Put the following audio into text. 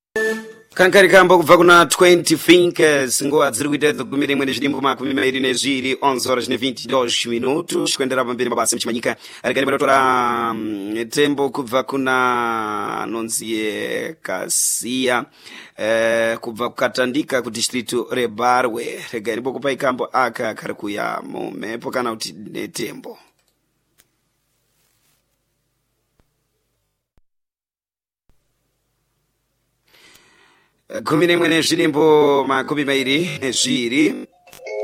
Kankari kambo kubva kuna 20 fingers ngoa dziri kuita gumire mwene zvidimbo makumi mairi nezviri 11:22 minutos kuendera pamberi mabasa mchimanyika arikani batotora tembo kubva kuna nonzie Kasia kubva kukatandika ku district rebarwe regani bokupa ikambo aka karikuya mumepo kana kuti netembo Kumine mwene zvidimbo makumi mairi nezviri